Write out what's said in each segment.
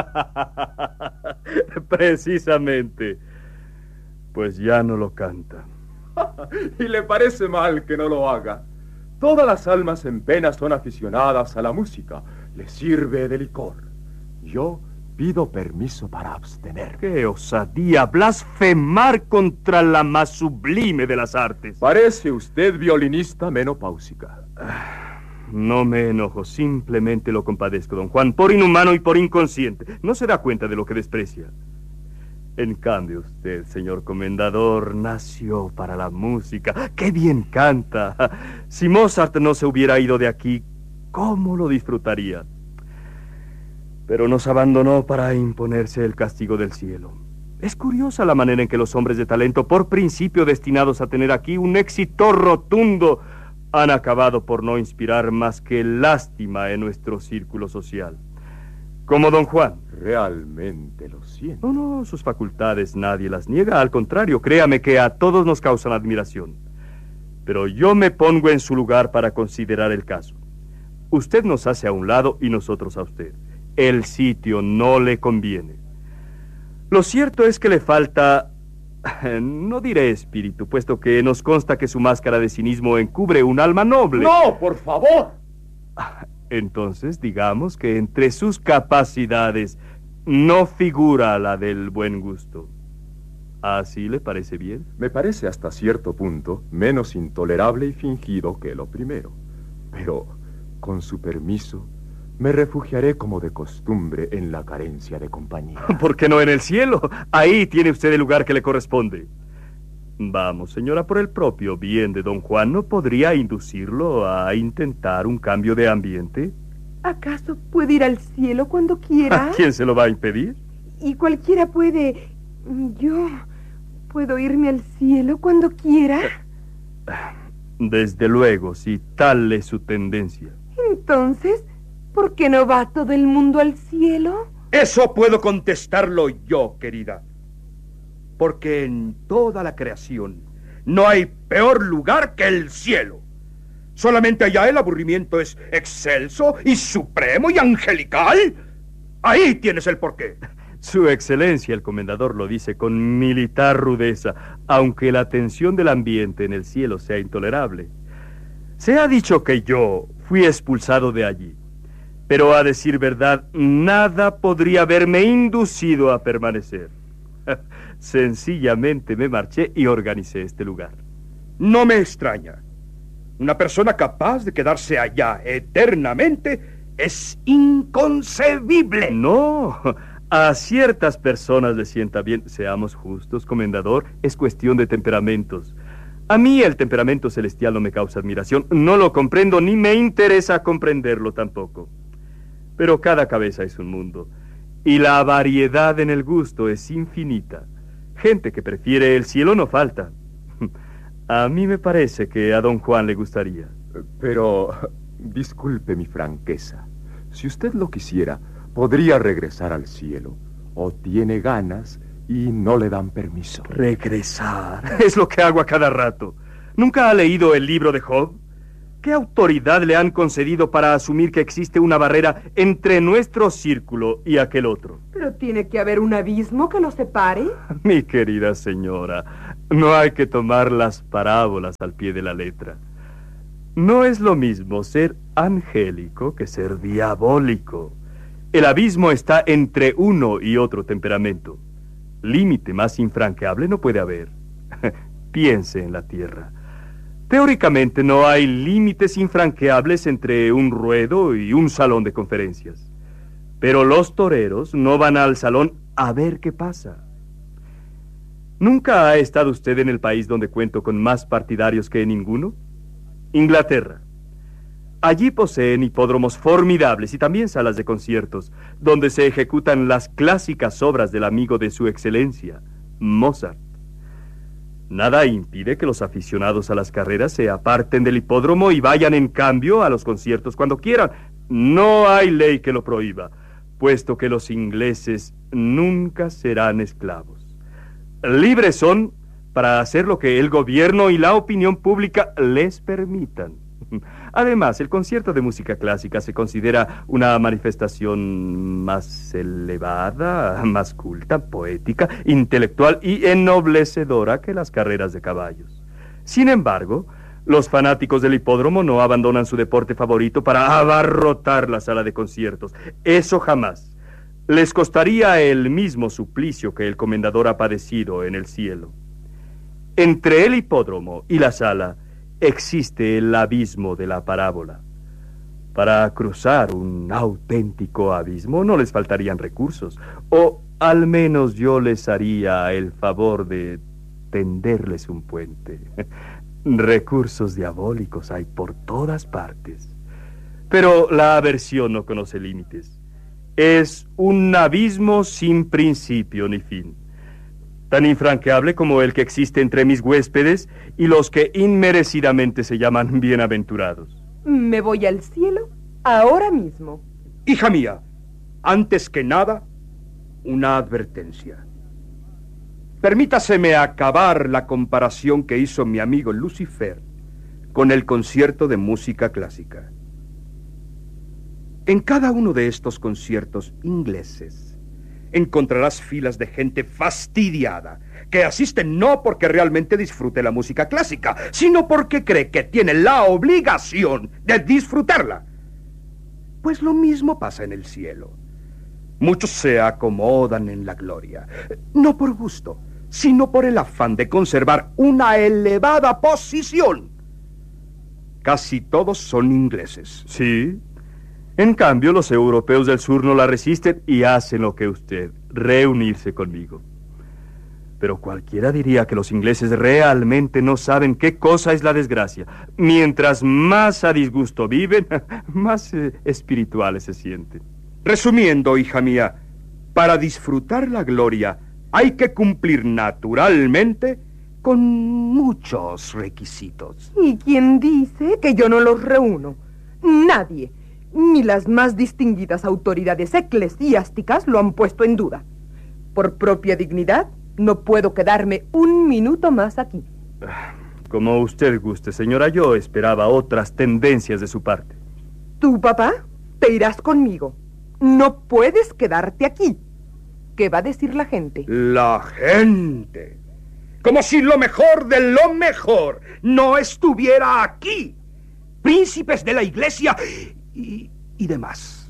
Precisamente, pues ya no lo canta. ¿Y le parece mal que no lo haga? Todas las almas en pena son aficionadas a la música. Les sirve de licor. Yo pido permiso para abstener. ¡Qué osadía! Blasfemar contra la más sublime de las artes. Parece usted violinista menopáusica. No me enojo, simplemente lo compadezco, don Juan, por inhumano y por inconsciente. No se da cuenta de lo que desprecia. En cambio, usted, señor comendador, nació para la música. ¡Qué bien canta! Si Mozart no se hubiera ido de aquí, ¿cómo lo disfrutaría? Pero nos abandonó para imponerse el castigo del cielo. Es curiosa la manera en que los hombres de talento, por principio destinados a tener aquí un éxito rotundo, han acabado por no inspirar más que lástima en nuestro círculo social. Como don Juan. Realmente lo siento. No, sus facultades nadie las niega. Al contrario, créame que a todos nos causan admiración. Pero yo me pongo en su lugar para considerar el caso. Usted nos hace a un lado y nosotros a usted. El sitio no le conviene. Lo cierto es que le falta, no diré espíritu, puesto que nos consta que su máscara de cinismo encubre un alma noble. ¡No, por favor! Entonces, digamos que entre sus capacidades no figura la del buen gusto. ¿Así le parece bien? Me parece hasta cierto punto menos intolerable y fingido que lo primero. Pero, con su permiso, me refugiaré como de costumbre en la carencia de compañía. ¿Por qué no en el cielo? Ahí tiene usted el lugar que le corresponde. Vamos, señora, por el propio bien de don Juan, ¿no podría inducirlo a intentar un cambio de ambiente? ¿Acaso puede ir al cielo cuando quiera? ¿A quién se lo va a impedir? Y cualquiera puede... ¿Yo puedo irme al cielo cuando quiera? Desde luego, si tal es su tendencia. Entonces, ¿por qué no va todo el mundo al cielo? Eso puedo contestarlo yo, querida. Porque en toda la creación no hay peor lugar que el cielo. Solamente allá el aburrimiento es excelso y supremo y angelical. Ahí tienes el porqué. Su excelencia, el comendador, lo dice con militar rudeza, aunque la tensión del ambiente en el cielo sea intolerable. Se ha dicho que yo fui expulsado de allí, pero a decir verdad, nada podría haberme inducido a permanecer. Sencillamente me marché y organicé este lugar. No me extraña. Una persona capaz de quedarse allá eternamente es inconcebible. No, a ciertas personas les sienta bien. Seamos justos, comendador, es cuestión de temperamentos. A mí el temperamento celestial no me causa admiración, no lo comprendo ni me interesa comprenderlo tampoco. Pero cada cabeza es un mundo, y la variedad en el gusto es infinita. Gente que prefiere el cielo no falta. A mí me parece que a don Juan le gustaría. Pero, disculpe mi franqueza. Si usted lo quisiera, podría regresar al cielo. O tiene ganas y no le dan permiso. Regresar. Es lo que hago a cada rato. ¿Nunca ha leído el libro de Job? ¿Qué autoridad le han concedido para asumir que existe una barrera entre nuestro círculo y aquel otro? Pero tiene que haber un abismo que los separe. Mi querida señora, no hay que tomar las parábolas al pie de la letra. No es lo mismo ser angélico que ser diabólico. El abismo está entre uno y otro temperamento. Límite más infranqueable no puede haber. Piense en la tierra. Teóricamente no hay límites infranqueables entre un ruedo y un salón de conferencias. Pero los toreros no van al salón a ver qué pasa. ¿Nunca ha estado usted en el país donde cuento con más partidarios que ninguno? Inglaterra. Allí poseen hipódromos formidables y también salas de conciertos, donde se ejecutan las clásicas obras del amigo de su excelencia, Mozart. Nada impide que los aficionados a las carreras se aparten del hipódromo y vayan en cambio a los conciertos cuando quieran. No hay ley que lo prohíba, puesto que los ingleses nunca serán esclavos. Libres son para hacer lo que el gobierno y la opinión pública les permitan. Además, el concierto de música clásica se considera una manifestación más elevada, más culta, poética, intelectual y ennoblecedora que las carreras de caballos. Sin embargo, los fanáticos del hipódromo no abandonan su deporte favorito para abarrotar la sala de conciertos. Eso jamás. Les costaría el mismo suplicio que el comendador ha padecido en el cielo. Entre el hipódromo y la sala existe el abismo de la parábola. Para cruzar un auténtico abismo no les faltarían recursos, o al menos yo les haría el favor de tenderles un puente. Recursos diabólicos hay por todas partes. Pero la aversión no conoce límites. Es un abismo sin principio ni fin, tan infranqueable como el que existe entre mis huéspedes y los que inmerecidamente se llaman bienaventurados. Me voy al cielo ahora mismo. Hija mía, antes que nada, una advertencia. Permítaseme acabar la comparación que hizo mi amigo Lucifer con el concierto de música clásica. En cada uno de estos conciertos ingleses encontrarás filas de gente fastidiada, que asisten no porque realmente disfrute la música clásica, sino porque cree que tiene la obligación de disfrutarla. Pues lo mismo pasa en el cielo. Muchos se acomodan en la gloria, no por gusto, sino por el afán de conservar una elevada posición. Casi todos son ingleses. Sí. En cambio, los europeos del sur no la resisten y hacen lo que usted, reunirse conmigo. Pero cualquiera diría que los ingleses realmente no saben qué cosa es la desgracia. Mientras más a disgusto viven, más espirituales se sienten. Resumiendo, hija mía, para disfrutar la gloria hay que cumplir naturalmente con muchos requisitos. ¿Y quién dice que yo no los reúno? Nadie, ni las más distinguidas autoridades eclesiásticas lo han puesto en duda. Por propia dignidad, no puedo quedarme un minuto más aquí. Como usted guste, señora, yo esperaba otras tendencias de su parte. ¿Tú, papá? Te irás conmigo. No puedes quedarte aquí. ¿Qué va a decir la gente? La gente. Como si lo mejor de lo mejor no estuviera aquí. Príncipes de la iglesia y demás.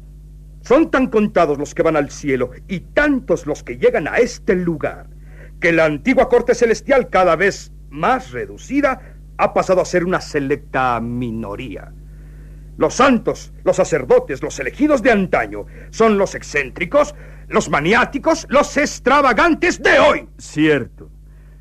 Son tan contados los que van al cielo y tantos los que llegan a este lugar, que la antigua corte celestial, cada vez más reducida, ha pasado a ser una selecta minoría. Los santos, los sacerdotes, los elegidos de antaño son los excéntricos, los maniáticos, los extravagantes de hoy. Cierto.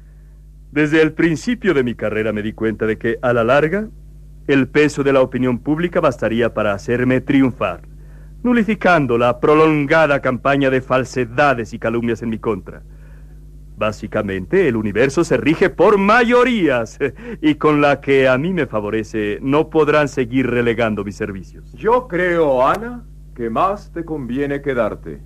Desde el principio de mi carrera me di cuenta de que, a la larga, el peso de la opinión pública bastaría para hacerme triunfar, nulificando la prolongada campaña de falsedades y calumnias en mi contra. Básicamente, el universo se rige por mayorías, y con la que a mí me favorece, no podrán seguir relegando mis servicios. Yo creo, Ana, que más te conviene quedarte.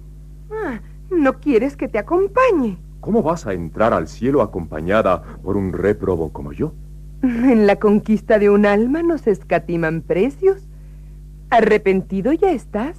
¿No quieres que te acompañe? ¿Cómo vas a entrar al cielo acompañada por un réprobo como yo? En la conquista de un alma no se escatiman precios. ¿Arrepentido ya estás?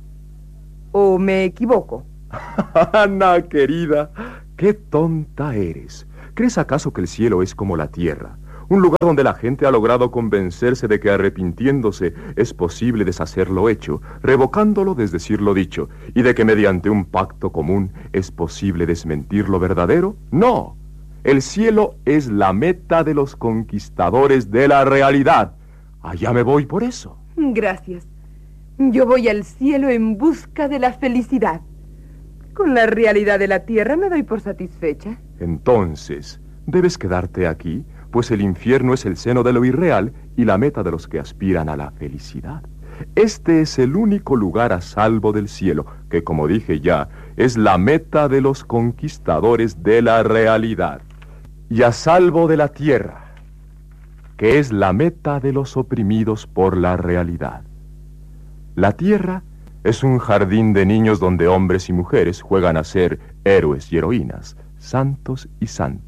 ¿O me equivoco? Ana, querida, qué tonta eres. ¿Crees acaso que el cielo es como la tierra? Un lugar donde la gente ha logrado convencerse de que arrepintiéndose es posible deshacer lo hecho, revocándolo desdecir lo dicho, y de que mediante un pacto común es posible desmentir lo verdadero. ¡No! El cielo es la meta de los conquistadores de la realidad. Allá me voy por eso. Gracias. Yo voy al cielo en busca de la felicidad. Con la realidad de la tierra me doy por satisfecha. Entonces, debes quedarte aquí, pues el infierno es el seno de lo irreal y la meta de los que aspiran a la felicidad. Este es el único lugar a salvo del cielo, que, como dije ya, es la meta de los conquistadores de la realidad, y a salvo de la tierra, que es la meta de los oprimidos por la realidad. La tierra es un jardín de niños donde hombres y mujeres juegan a ser héroes y heroínas, santos y santas,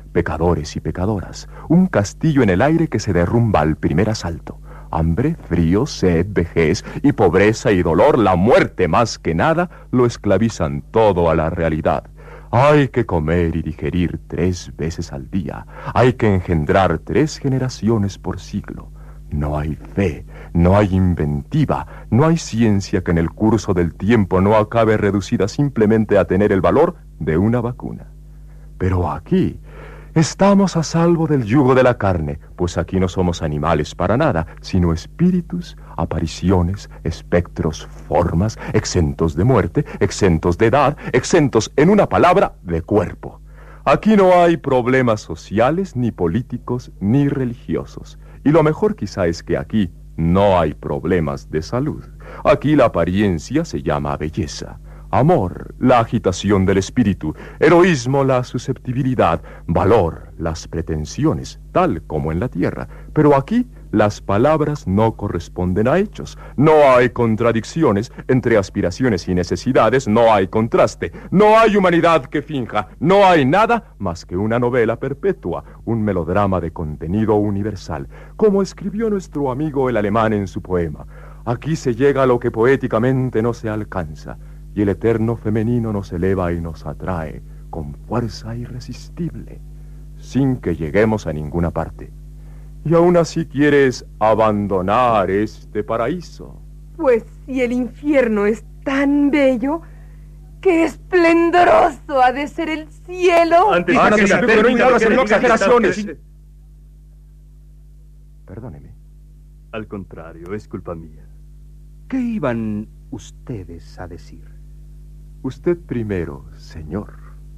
pecadores y pecadoras, un castillo en el aire que se derrumba al primer asalto. Hambre, frío, sed, vejez y pobreza y dolor, la muerte más que nada, lo esclavizan todo a la realidad. Hay que comer y digerir 3 veces al día. Hay que engendrar 3 generaciones por siglo. No hay fe, no hay inventiva, no hay ciencia que en el curso del tiempo no acabe reducida simplemente a tener el valor de una vacuna. Pero aquí estamos a salvo del yugo de la carne, pues aquí no somos animales para nada, sino espíritus, apariciones, espectros, formas, exentos de muerte, exentos de edad, exentos, en una palabra, de cuerpo. Aquí no hay problemas sociales, ni políticos, ni religiosos. Y lo mejor quizá es que aquí no hay problemas de salud. Aquí la apariencia se llama belleza. Amor, la agitación del espíritu. Heroísmo, la susceptibilidad. Valor, las pretensiones, tal como en la tierra. Pero aquí las palabras no corresponden a hechos. No hay contradicciones entre aspiraciones y necesidades. No hay contraste. No hay humanidad que finja. No hay nada más que una novela perpetua, un melodrama de contenido universal, como escribió nuestro amigo el alemán en su poema. Aquí se llega a lo que poéticamente no se alcanza, y el eterno femenino nos eleva y nos atrae con fuerza irresistible, sin que lleguemos a ninguna parte. Y aún así quieres abandonar este paraíso. Pues si el infierno es tan bello, qué esplendoroso ha de ser el cielo. Antes Ana, que se termine, pero no hagas que exageraciones. Perdóneme. Al contrario, es culpa mía. ¿Qué iban ustedes a decir? Usted primero, señor.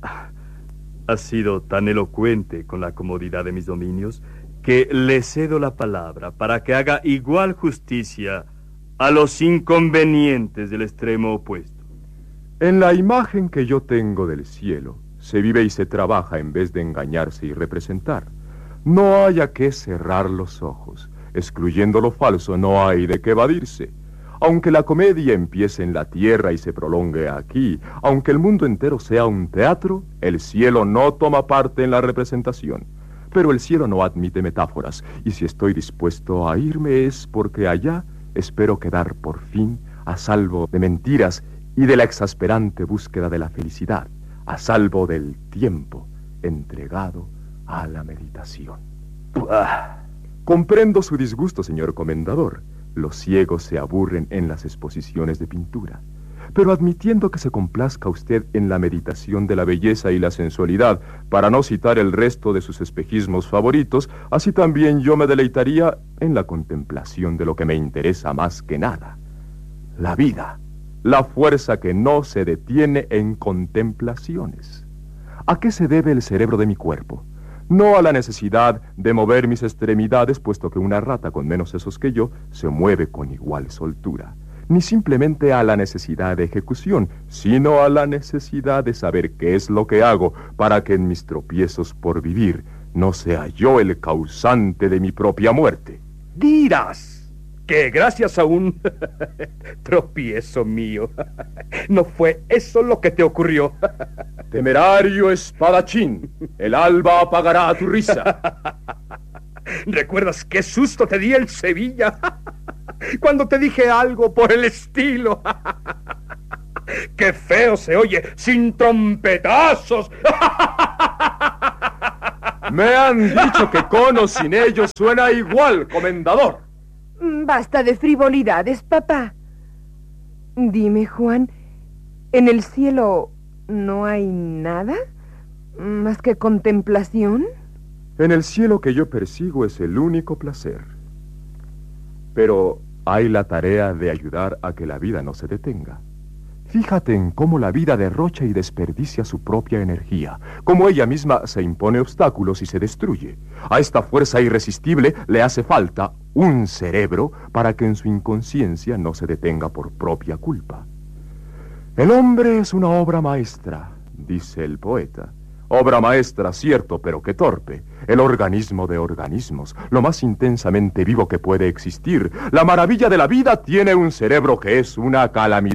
Ha sido tan elocuente con la comodidad de mis dominios que le cedo la palabra para que haga igual justicia a los inconvenientes del extremo opuesto. En la imagen que yo tengo del cielo, se vive y se trabaja en vez de engañarse y representar. No hay a qué cerrar los ojos. Excluyendo lo falso, no hay de qué evadirse. Aunque la comedia empiece en la tierra y se prolongue aquí, aunque el mundo entero sea un teatro, el cielo no toma parte en la representación. Pero el cielo no admite metáforas, y si estoy dispuesto a irme es porque allá espero quedar por fin a salvo de mentiras y de la exasperante búsqueda de la felicidad, a salvo del tiempo entregado a la meditación. Comprendo su disgusto, señor comendador. Los ciegos se aburren en las exposiciones de pintura. Pero admitiendo que se complazca usted en la meditación de la belleza y la sensualidad, para no citar el resto de sus espejismos favoritos, así también yo me deleitaría en la contemplación de lo que me interesa más que nada: la vida, la fuerza que no se detiene en contemplaciones. ¿A qué se debe el cerebro de mi cuerpo? No a la necesidad de mover mis extremidades, puesto que una rata con menos sesos que yo se mueve con igual soltura, ni simplemente a la necesidad de ejecución, sino a la necesidad de saber qué es lo que hago para que en mis tropiezos por vivir no sea yo el causante de mi propia muerte. Dirás que gracias a un tropiezo mío no fue eso lo que te ocurrió. Temerario espadachín, el alba apagará tu risa. ¿Recuerdas qué susto te di en Sevilla cuando te dije algo por el estilo? ¡Qué feo se oye sin trompetazos! Me han dicho que con o sin ellos suena igual, comendador. Basta de frivolidades, papá. Dime, Juan, ¿en el cielo no hay nada más que contemplación? En el cielo que yo persigo es el único placer. Pero hay la tarea de ayudar a que la vida no se detenga. Fíjate en cómo la vida derrocha y desperdicia su propia energía, cómo ella misma se impone obstáculos y se destruye. A esta fuerza irresistible le hace falta un cerebro para que en su inconsciencia no se detenga por propia culpa. El hombre es una obra maestra, dice el poeta. Obra maestra, cierto, pero que torpe. El organismo de organismos, lo más intensamente vivo que puede existir. La maravilla de la vida tiene un cerebro que es una calamidad.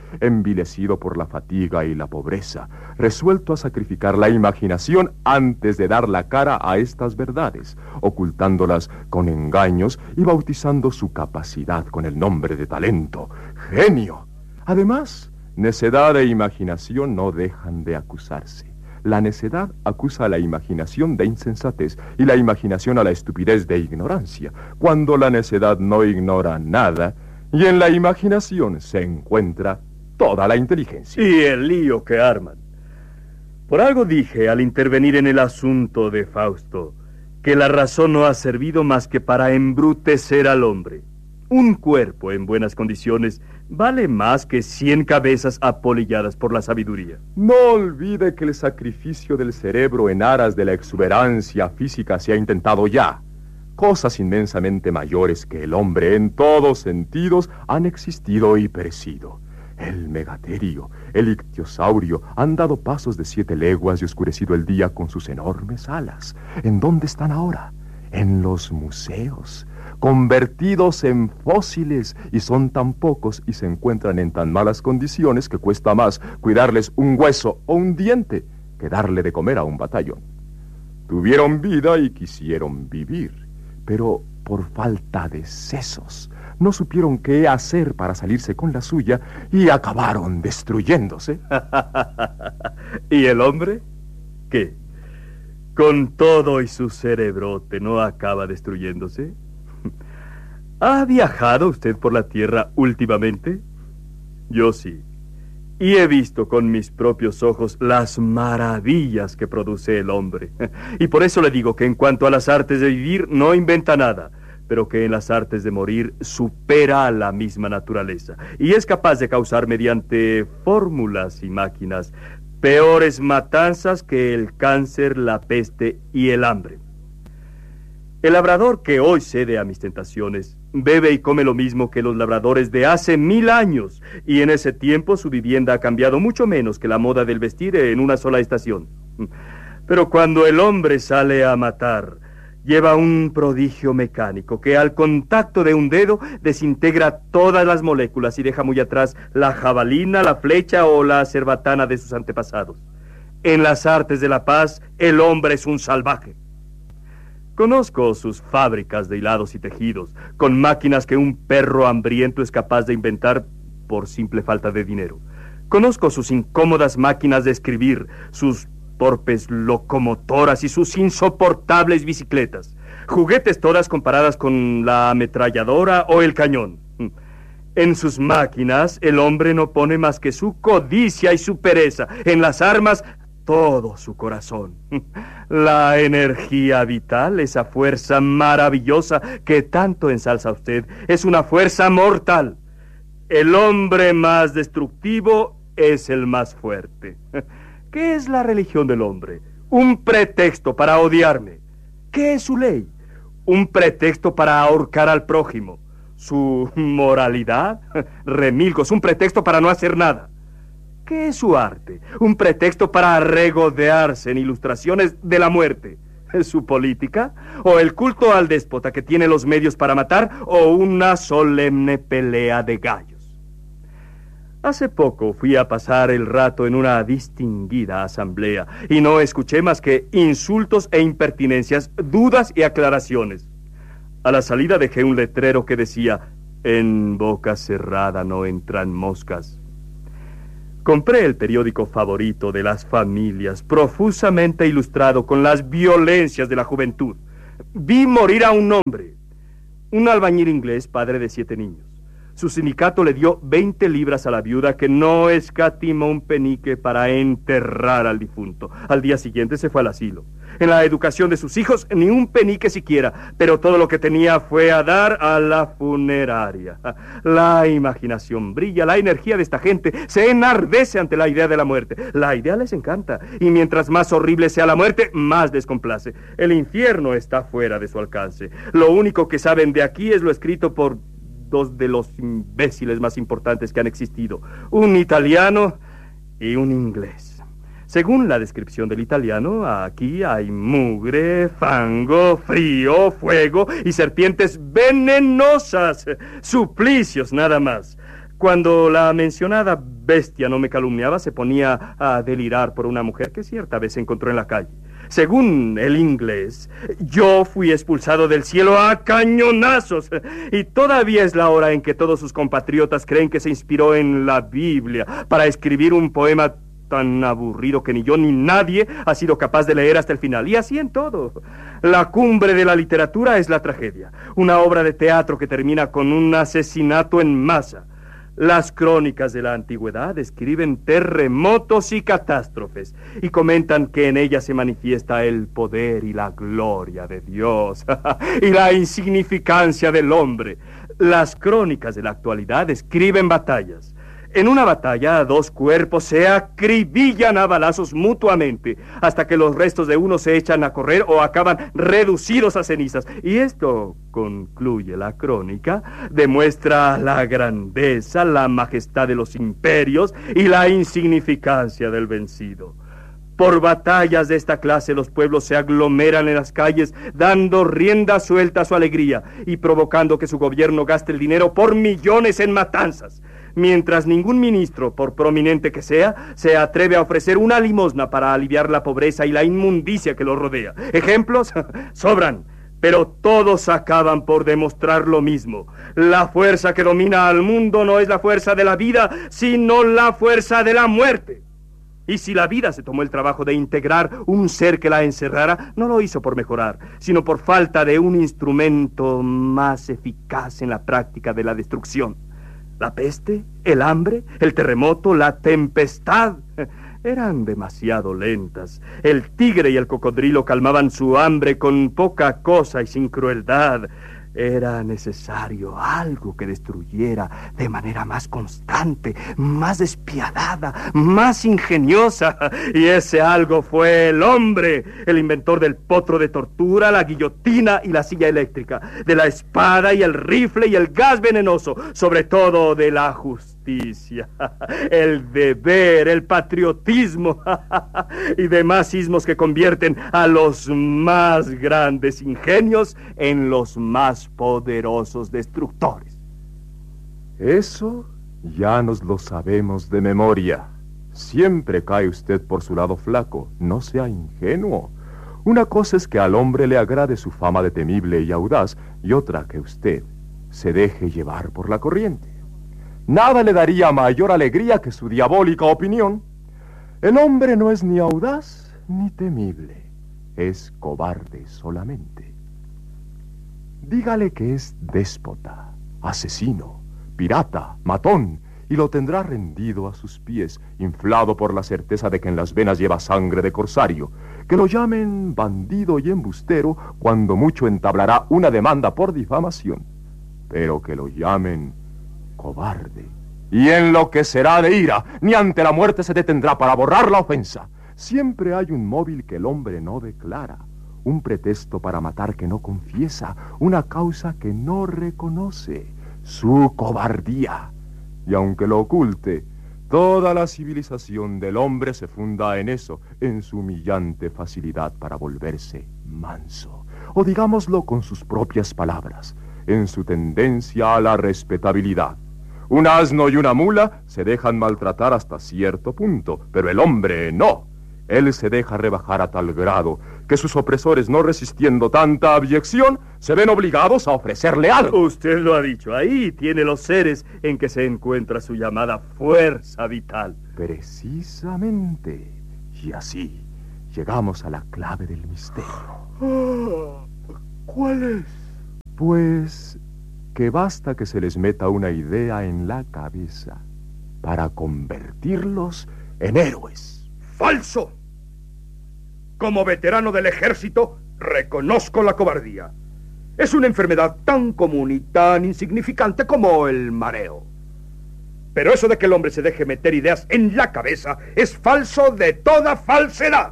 envilecido por la fatiga y la pobreza, resuelto a sacrificar la imaginación antes de dar la cara a estas verdades, ocultándolas con engaños y bautizando su capacidad con el nombre de talento, genio. Además, necedad e imaginación no dejan de acusarse. La necedad acusa a la imaginación de insensatez y la imaginación a la estupidez de ignorancia, cuando la necedad no ignora nada y en la imaginación se encuentra toda la inteligencia. Y el lío que arman. Por algo dije al intervenir en el asunto de Fausto que la razón no ha servido más que para embrutecer al hombre. Un cuerpo en buenas condiciones vale más que 100 cabezas apolilladas por la sabiduría. No olvide que el sacrificio del cerebro en aras de la exuberancia física se ha intentado ya. Cosas inmensamente mayores que el hombre en todos sentidos han existido y perecido. El megaterio, el ictiosaurio han dado pasos de 7 leguas y oscurecido el día con sus enormes alas. ¿En dónde están ahora? En los museos, convertidos en fósiles, y son tan pocos y se encuentran en tan malas condiciones que cuesta más cuidarles un hueso o un diente que darle de comer a un batallón. Tuvieron vida y quisieron vivir, pero por falta de sesos no supieron qué hacer para salirse con la suya y acabaron destruyéndose. ¿Y el hombre? ¿Qué? ¿Con todo y su cerebrote no acaba destruyéndose? ¿Ha viajado usted por la tierra últimamente? Yo sí. Y he visto con mis propios ojos las maravillas que produce el hombre. Y por eso le digo que en cuanto a las artes de vivir no inventa nada, pero que en las artes de morir supera a la misma naturaleza y es capaz de causar mediante fórmulas y máquinas peores matanzas que el cáncer, la peste y el hambre. El labrador que hoy cede a mis tentaciones bebe y come lo mismo que los labradores de hace 1000 años, y en ese tiempo su vivienda ha cambiado mucho menos que la moda del vestir en una sola estación. Pero cuando el hombre sale a matar, lleva un prodigio mecánico que al contacto de un dedo desintegra todas las moléculas y deja muy atrás la jabalina, la flecha o la cerbatana de sus antepasados. En las artes de la paz, el hombre es un salvaje. Conozco sus fábricas de hilados y tejidos, con máquinas que un perro hambriento es capaz de inventar por simple falta de dinero. Conozco sus incómodas máquinas de escribir, sus torpes locomotoras y sus insoportables bicicletas, juguetes todas comparadas con la ametralladora o el cañón. En sus máquinas el hombre no pone más que su codicia y su pereza, en las armas todo su corazón. La energía vital, esa fuerza maravillosa que tanto ensalza usted, es una fuerza mortal. El hombre más destructivo es el más fuerte. ¿Qué es la religión del hombre? Un pretexto para odiarme. ¿Qué es su ley? Un pretexto para ahorcar al prójimo. ¿Su moralidad? Remilgos, un pretexto para no hacer nada. ¿Qué es su arte? Un pretexto para regodearse en ilustraciones de la muerte. ¿Su política? ¿O el culto al déspota que tiene los medios para matar? ¿O una solemne pelea de gallos? Hace poco fui a pasar el rato en una distinguida asamblea y no escuché más que insultos e impertinencias, dudas y aclaraciones. A la salida dejé un letrero que decía: en boca cerrada no entran moscas. Compré el periódico favorito de las familias, profusamente ilustrado con las violencias de la juventud. Vi morir a un hombre, un albañil inglés, padre de 7 niños. Su sindicato le dio 20 libras a la viuda, que no escatimó un penique para enterrar al difunto. Al día siguiente se fue al asilo. En la educación de sus hijos, ni un penique siquiera, pero todo lo que tenía fue a dar a la funeraria. La imaginación brilla, la energía de esta gente se enardece ante la idea de la muerte. La idea les encanta, y mientras más horrible sea la muerte, más les complace. El infierno está fuera de su alcance. Lo único que saben de aquí es lo escrito por 2 de los imbéciles más importantes que han existido, un italiano y un inglés. Según la descripción del italiano, aquí hay mugre, fango, frío, fuego y serpientes venenosas, suplicios nada más. Cuando la mencionada bestia no me calumniaba, se ponía a delirar por una mujer que cierta vez se encontró en la calle. Según el inglés, yo fui expulsado del cielo a cañonazos, y todavía es la hora en que todos sus compatriotas creen que se inspiró en la Biblia para escribir un poema tan aburrido que ni yo ni nadie ha sido capaz de leer hasta el final. Y así en todo. La cumbre de la literatura es la tragedia, una obra de teatro que termina con un asesinato en masa. Las crónicas de la antigüedad describen terremotos y catástrofes y comentan que en ellas se manifiesta el poder y la gloria de Dios y la insignificancia del hombre. Las crónicas de la actualidad describen batallas. En una batalla, dos cuerpos se acribillan a balazos mutuamente hasta que los restos de uno se echan a correr o acaban reducidos a cenizas. Y esto, concluye la crónica, demuestra la grandeza, la majestad de los imperios y la insignificancia del vencido. Por batallas de esta clase los pueblos se aglomeran en las calles, dando rienda suelta a su alegría y provocando que su gobierno gaste el dinero por millones en matanzas, mientras ningún ministro, por prominente que sea, se atreve a ofrecer una limosna para aliviar la pobreza y la inmundicia que los rodea. Ejemplos sobran, pero todos acaban por demostrar lo mismo. La fuerza que domina al mundo no es la fuerza de la vida, sino la fuerza de la muerte. Y si la vida se tomó el trabajo de integrar un ser que la encerrara, no lo hizo por mejorar, sino por falta de un instrumento más eficaz en la práctica de la destrucción. La peste, el hambre, el terremoto, la tempestad eran demasiado lentas. El tigre y el cocodrilo calmaban su hambre con poca cosa y sin crueldad. Era necesario algo que destruyera de manera más constante, más despiadada, más ingeniosa. Y ese algo fue el hombre, el inventor del potro de tortura, la guillotina y la silla eléctrica, de la espada y el rifle y el gas venenoso, sobre todo de la justicia, el deber, el patriotismo y demás ismos que convierten a los más grandes ingenios en los más poderosos destructores. Eso ya nos lo sabemos de memoria. Siempre cae usted por su lado flaco. No sea ingenuo. Una cosa es que al hombre le agrade su fama de temible y audaz, y otra que usted se deje llevar por la corriente. Nada le daría mayor alegría que su diabólica opinión. El hombre no es ni audaz ni temible, es cobarde solamente. Dígale que es déspota, asesino, pirata, matón, y lo tendrá rendido a sus pies, inflado por la certeza de que en las venas lleva sangre de corsario. Que lo llamen bandido y embustero, cuando mucho entablará una demanda por difamación. Pero que lo llamen cobarde, y enloquecerá de ira, ni ante la muerte se detendrá para borrar la ofensa. Siempre hay un móvil que el hombre no declara, un pretexto para matar que no confiesa, una causa que no reconoce, su cobardía. Y aunque lo oculte, toda la civilización del hombre se funda en eso, en su humillante facilidad para volverse manso, o digámoslo con sus propias palabras, en su tendencia a la respetabilidad. Un asno y una mula se dejan maltratar hasta cierto punto, pero el hombre no. Él se deja rebajar a tal grado que sus opresores, no resistiendo tanta abyección, se ven obligados a ofrecerle algo. Usted lo ha dicho, ahí tiene los seres en que se encuentra su llamada fuerza vital. Precisamente. Y así llegamos a la clave del misterio. ¿Cuál es? Pues que basta que se les meta una idea en la cabeza para convertirlos en héroes. ¡Falso! Como veterano del ejército, reconozco la cobardía. Es una enfermedad tan común y tan insignificante como el mareo. Pero eso de que el hombre se deje meter ideas en la cabeza es falso de toda falsedad.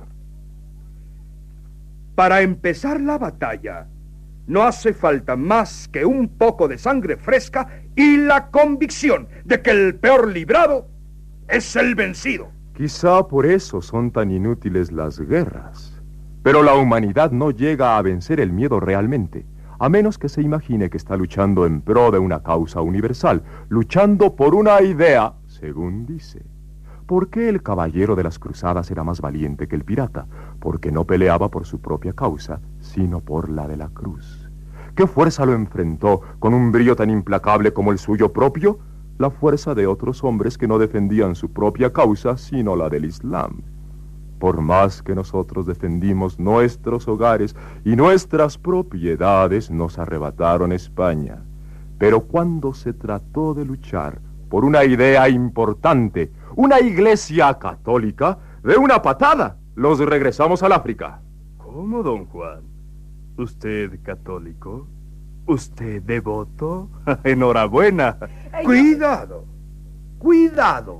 Para empezar la batalla, no hace falta más que un poco de sangre fresca y la convicción de que el peor librado es el vencido. Quizá por eso son tan inútiles las guerras. Pero la humanidad no llega a vencer el miedo realmente. a menos que se imagine que está luchando en pro de una causa universal, luchando por una idea, según dice. ¿Por qué el caballero de las cruzadas era más valiente que el pirata? Porque no peleaba por su propia causa, sino por la de la cruz. ¿Qué fuerza lo enfrentó con un brío tan implacable como el suyo propio? La fuerza de otros hombres que no defendían su propia causa, sino la del Islam. Por más que nosotros defendimos nuestros hogares y nuestras propiedades, nos arrebataron España. Pero cuando se trató de luchar por una idea importante, una iglesia católica, de una patada los regresamos al África. ¿Cómo, don Juan? ¿Usted católico? ¿Usted devoto? Enhorabuena. Cuidado, cuidado.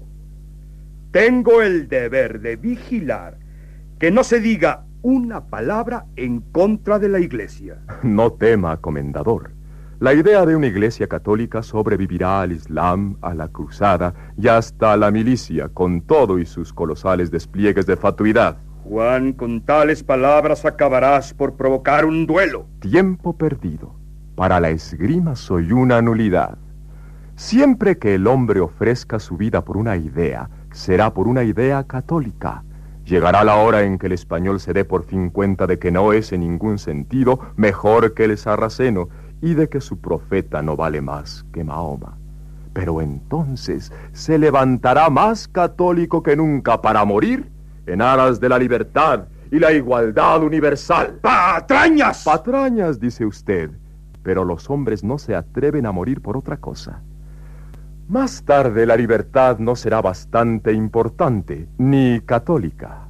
Tengo el deber de vigilar que no se diga una palabra en contra de la iglesia. No tema, comendador. La idea de una iglesia católica sobrevivirá al Islam, a la cruzada y hasta a la milicia, con todo y sus colosales despliegues de fatuidad. Juan, con tales palabras acabarás por provocar un duelo. Tiempo perdido. Para la esgrima soy una nulidad. Siempre que el hombre ofrezca su vida por una idea, será por una idea católica. Llegará la hora en que el español se dé por fin cuenta de que no es en ningún sentido mejor que el sarraceno y de que su profeta no vale más que Mahoma. Pero entonces se levantará más católico que nunca para morir en aras de la libertad y la igualdad universal. ¡Patrañas! Patrañas, dice usted, pero los hombres no se atreven a morir por otra cosa. Más tarde la libertad no será bastante importante, ni católica.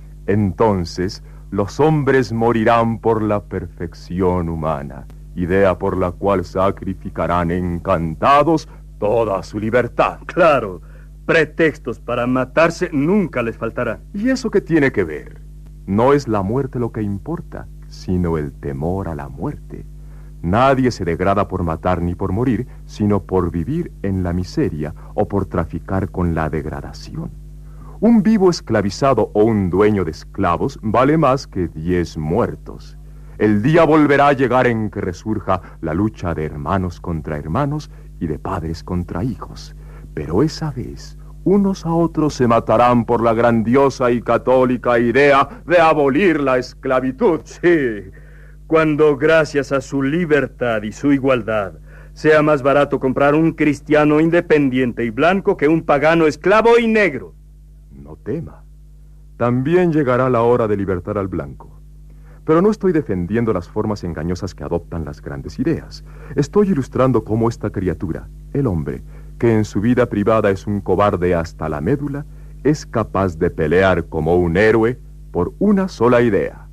Entonces los hombres morirán por la perfección humana, idea por la cual sacrificarán encantados toda su libertad. Claro, pretextos para matarse nunca les faltará. ¿Y eso qué tiene que ver? No es la muerte lo que importa, sino el temor a la muerte. Nadie se degrada por matar ni por morir, sino por vivir en la miseria o por traficar con la degradación. Un vivo esclavizado o un dueño de esclavos vale más que 10 muertos. El día volverá a llegar en que resurja la lucha de hermanos contra hermanos y de padres contra hijos. Pero esa vez, unos a otros se matarán por la grandiosa y católica idea de abolir la esclavitud. Sí, cuando gracias a su libertad y su igualdad sea más barato comprar un cristiano independiente y blanco que un pagano esclavo y negro. No tema. También llegará la hora de libertar al blanco. Pero no estoy defendiendo las formas engañosas que adoptan las grandes ideas. Estoy ilustrando cómo esta criatura, el hombre, que en su vida privada es un cobarde hasta la médula, es capaz de pelear como un héroe por una sola idea.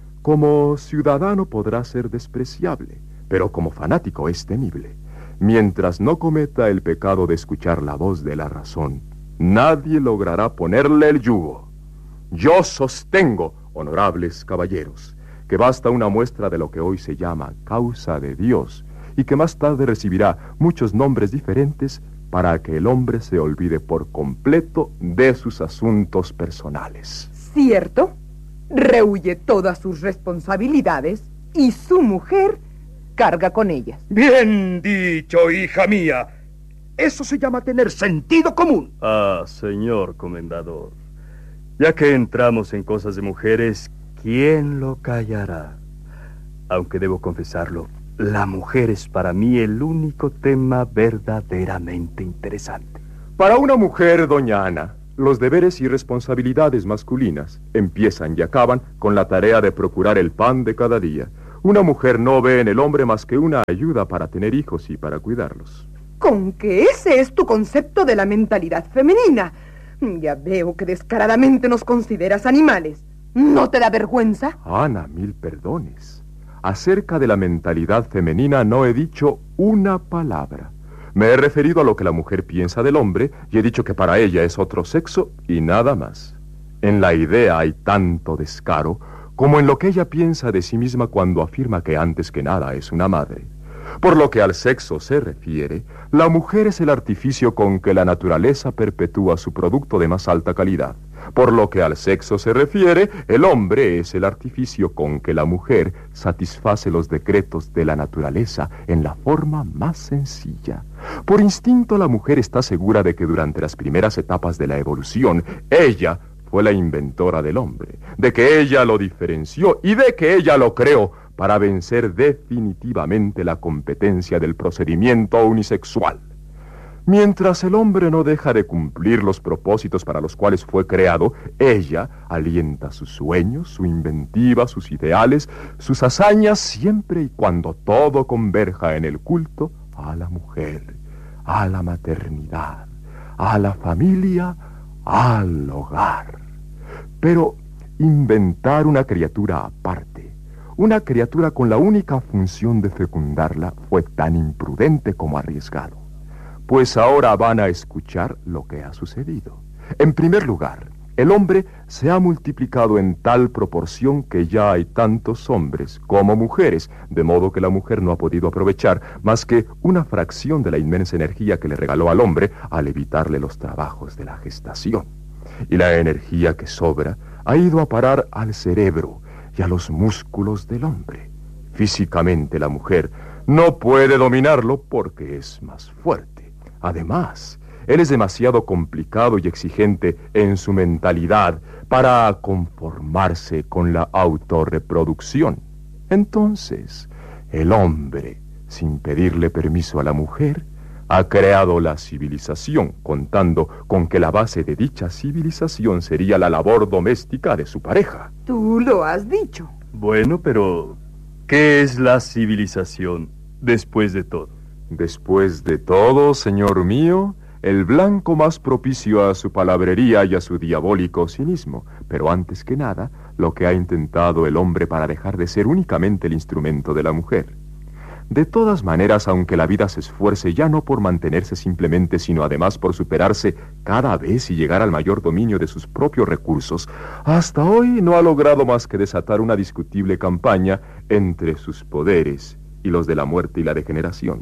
Como ciudadano podrá ser despreciable, pero como fanático es temible. Mientras no cometa el pecado de escuchar la voz de la razón, nadie logrará ponerle el yugo. Yo sostengo, honorables caballeros, que basta una muestra de lo que hoy se llama causa de Dios y que más tarde recibirá muchos nombres diferentes para que el hombre se olvide por completo de sus asuntos personales. ¿Cierto? Rehúye todas sus responsabilidades y su mujer carga con ellas. Bien dicho, hija mía. Eso se llama tener sentido común. Ah, señor comendador, ya que entramos en cosas de mujeres, ¿quién lo callará? Aunque debo confesarlo, la mujer es para mí el único tema verdaderamente interesante. Para una mujer, doña Ana, los deberes y responsabilidades masculinas empiezan y acaban con la tarea de procurar el pan de cada día. Una mujer no ve en el hombre más que una ayuda para tener hijos y para cuidarlos. ¿Con que ese es tu concepto de la mentalidad femenina? Ya veo que descaradamente nos consideras animales. ¿No te da vergüenza? Ana, 1000 perdones. Acerca de la mentalidad femenina no he dicho una palabra. Me he referido a lo que la mujer piensa del hombre y he dicho que para ella es otro sexo y nada más. En la idea hay tanto descaro como en lo que ella piensa de sí misma cuando afirma que antes que nada es una madre. Por lo que al sexo se refiere, la mujer es el artificio con que la naturaleza perpetúa su producto de más alta calidad. Por lo que al sexo se refiere, el hombre es el artificio con que la mujer satisface los decretos de la naturaleza en la forma más sencilla. Por instinto, la mujer está segura de que durante las primeras etapas de la evolución, ella fue la inventora del hombre, de que ella lo diferenció y de que ella lo creó para vencer definitivamente la competencia del procedimiento unisexual. Mientras el hombre no deja de cumplir los propósitos para los cuales fue creado, ella alienta sus sueños, su inventiva, sus ideales, sus hazañas, siempre y cuando todo converja en el culto a la mujer, a la maternidad, a la familia, al hogar. Pero inventar una criatura aparte, una criatura con la única función de fecundarla, fue tan imprudente como arriesgado. Pues ahora van a escuchar lo que ha sucedido. En primer lugar, el hombre se ha multiplicado en tal proporción que ya hay tantos hombres como mujeres, de modo que la mujer no ha podido aprovechar más que una fracción de la inmensa energía que le regaló al hombre al evitarle los trabajos de la gestación. Y la energía que sobra ha ido a parar al cerebro y a los músculos del hombre. Físicamente la mujer no puede dominarlo porque es más fuerte. Además, él es demasiado complicado y exigente en su mentalidad para conformarse con la autorreproducción. Entonces, el hombre, sin pedirle permiso a la mujer, ha creado la civilización, contando con que la base de dicha civilización sería la labor doméstica de su pareja. Tú lo has dicho. Bueno, pero ¿qué es la civilización después de todo? Después de todo, señor mío, el blanco más propicio a su palabrería y a su diabólico cinismo, pero antes que nada, lo que ha intentado el hombre para dejar de ser únicamente el instrumento de la mujer. De todas maneras, aunque la vida se esfuerce ya no por mantenerse simplemente, sino además por superarse cada vez y llegar al mayor dominio de sus propios recursos, hasta hoy no ha logrado más que desatar una discutible campaña entre sus poderes y los de la muerte y la degeneración.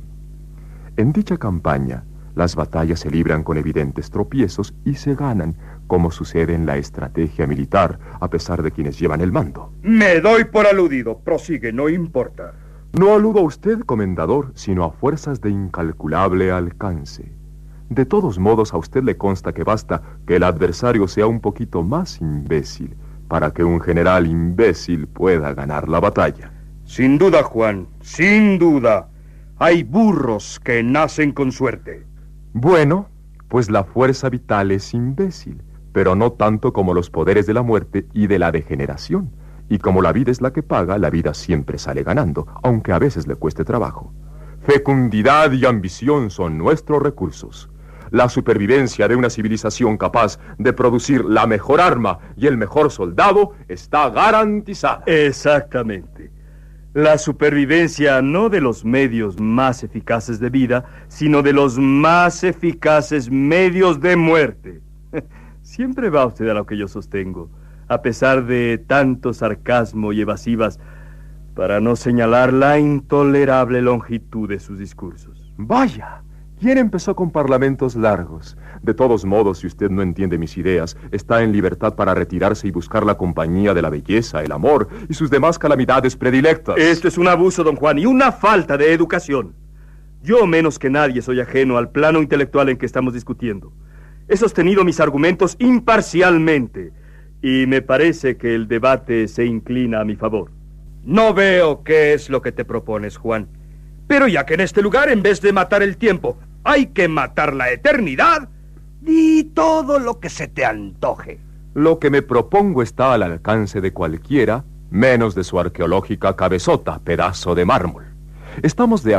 En dicha campaña, las batallas se libran con evidentes tropiezos y se ganan, como sucede en la estrategia militar, a pesar de quienes llevan el mando. Me doy por aludido. Prosigue, no importa. No aludo a usted, comendador, sino a fuerzas de incalculable alcance. De todos modos, a usted le consta que basta que el adversario sea un poquito más imbécil para que un general imbécil pueda ganar la batalla. Sin duda, Juan, sin duda. Hay burros que nacen con suerte. Bueno, pues la fuerza vital es imbécil, pero no tanto como los poderes de la muerte y de la degeneración. Y como la vida es la que paga, la vida siempre sale ganando, aunque a veces le cueste trabajo. Fecundidad y ambición son nuestros recursos. La supervivencia de una civilización capaz de producir la mejor arma y el mejor soldado está garantizada. Exactamente. La supervivencia no de los medios más eficaces de vida, sino de los más eficaces medios de muerte. Siempre va usted a lo que yo sostengo, a pesar de tanto sarcasmo y evasivas, para no señalar la intolerable longitud de sus discursos. Vaya, ¿quién empezó con parlamentos largos? De todos modos, si usted no entiende mis ideas, está en libertad para retirarse y buscar la compañía de la belleza, el amor y sus demás calamidades predilectas. Esto es un abuso, don Juan, y una falta de educación. Yo, menos que nadie, soy ajeno al plano intelectual en que estamos discutiendo. He sostenido mis argumentos imparcialmente, y me parece que el debate se inclina a mi favor. No veo qué es lo que te propones, Juan. Pero ya que en este lugar, en vez de matar el tiempo, hay que matar la eternidad, di todo lo que se te antoje. Lo que me propongo está al alcance de cualquiera, menos de su arqueológica cabezota, pedazo de mármol. Estamos de